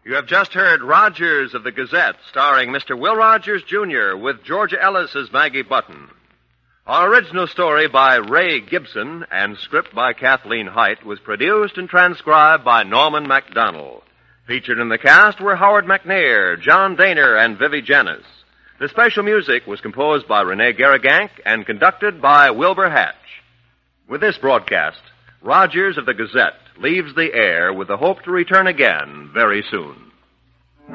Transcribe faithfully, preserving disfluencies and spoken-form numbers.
You have just heard Rogers of the Gazette, starring Mister Will Rogers, Junior, with Georgia Ellis as Maggie Button. Our original story by Ray Gibson and script by Kathleen Height was produced and transcribed by Norman MacDonald. Featured in the cast were Howard McNair, John Daner, and Vivi Janis. The special music was composed by Rene Garrigank and conducted by Wilbur Hatch. With this broadcast, Rogers of the Gazette leaves the air with the hope to return again very soon.